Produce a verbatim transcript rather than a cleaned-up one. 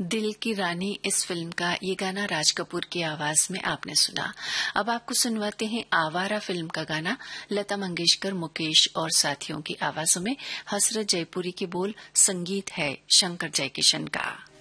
दिल की रानी इस फिल्म का ये गाना राज कपूर की आवाज में आपने सुना। अब आपको सुनवाते हैं आवारा फिल्म का गाना लता मंगेशकर, मुकेश और साथियों की आवाजों में। हसरत जयपुरी के बोल, संगीत है शंकर जयकिशन का।